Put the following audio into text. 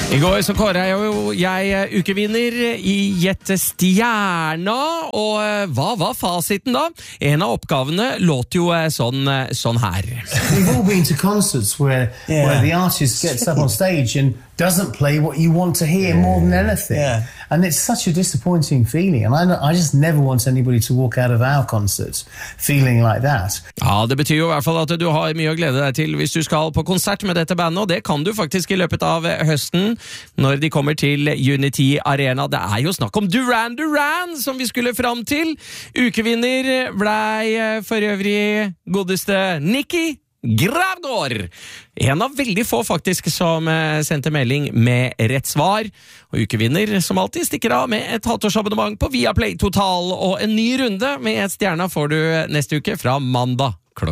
I går så kåret jeg ukevinner i Gjett Stjerna, og hva var fasiten da? En av oppgavene låt jo sånn her. We've all been to concerts where the artist gets up on stage and doesn't play what you want to hear more than anything. Yeah. And it's such a disappointing feeling. And I just never want anybody to walk out of our concerts feeling like that. Ja, det betyr jo I hvert fall at du har mye å glede deg til hvis du skal på konsert med dette bandet, og det kan du faktisk I løpet av høsten når de kommer til Unity Arena. Det jo snakk om Duran Duran som vi skulle fram til. Ukevinner blei for øvrig godeste Nikki Gravgaard. En av veldig få faktisk som sendte melding med rett svar. Og ukevinner som alltid stikker av med et halvtårsabonnement på Viaplay Total, og en ny runde med Et Stjerna får du neste uke fra mandag.